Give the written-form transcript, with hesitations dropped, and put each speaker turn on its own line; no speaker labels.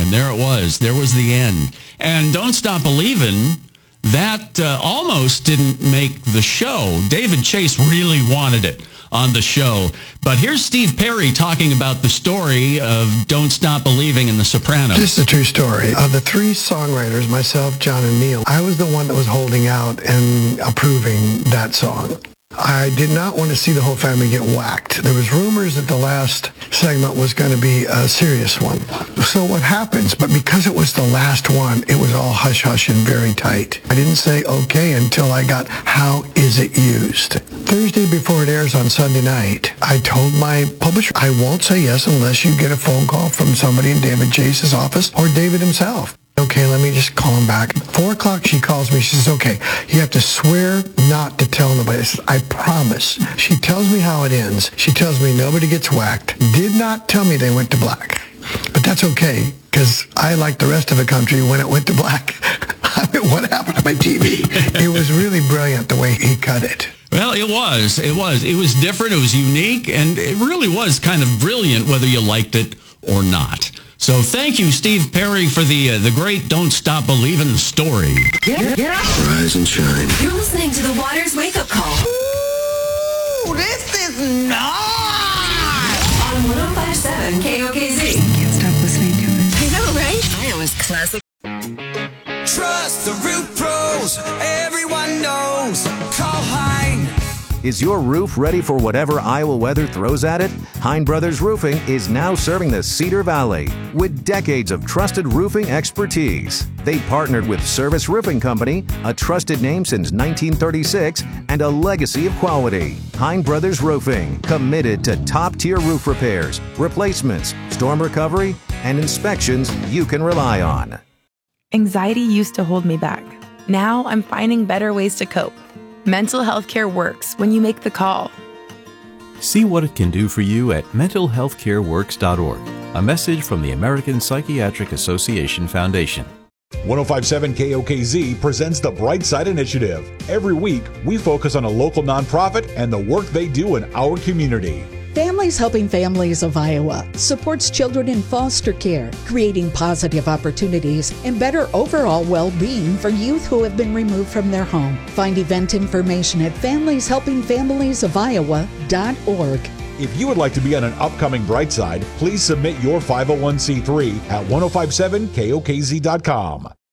And there it was. There was the end. And Don't Stop Believin', that almost didn't make the show. David Chase really wanted it on the show. But here's Steve Perry talking about the story of Don't Stop Believing in The Sopranos.
This is a true story. Of the three songwriters, myself, John, and Neil, I was the one that was holding out and approving that song. I did not want to see the whole family get whacked. There was rumors that the last segment was going to be a serious one. So what happens? But because it was the last one, it was all hush-hush and very tight. I didn't say okay until I got how is it used. Thursday before it airs on Sunday night, I told my publisher, I won't say yes unless you get a phone call from somebody in David Chase's office or David himself. Okay, let me just call him back. 4 o'clock, she calls me. She says, okay, you have to swear not to tell nobody. I said, I promise. She tells me how it ends. She tells me nobody gets whacked. Did not tell me they went to black. But that's okay, because I, like the rest of the country, when it went to black, I mean, what happened to my TV? It was really brilliant the way he cut it.
Well, it was. It was different. It was unique. And it really was kind of brilliant, whether you liked it or not. So thank you, Steve Perry, for the great Don't Stop Believin' story.
Get up.
Rise and shine.
You're listening to the Waters Wake Up Call.
Ooh, this is nice.
On 105.7 KOKZ.
Can't stop listening to it.
I know, right? Iowa's classic.
Trust the roof pros. Everyone knows. Call Hein.
Is your roof ready for whatever Iowa weather throws at it? Hein Brothers Roofing is now serving the Cedar Valley with decades of trusted roofing expertise. They partnered with Service Roofing Company, a trusted name since 1936, and a legacy of quality. Hein Brothers Roofing, committed to top-tier roof repairs, replacements, storm recovery, and inspections you can rely on.
Anxiety used to hold me back. Now I'm finding better ways to cope. Mental health care works when you make the call.
See what it can do for you at mentalhealthcareworks.org. A message from the American Psychiatric Association Foundation.
105.7 KOKZ presents the Bright Side Initiative. Every week, we focus on a local nonprofit and the work they do in our community.
Families Helping Families of Iowa supports children in foster care, creating positive opportunities and better overall well-being for youth who have been removed from their home. Find event information at familieshelpingfamiliesofiowa.org.
If you would like to be on an upcoming Bright Side, please submit your 501c3 at 1057kokz.com.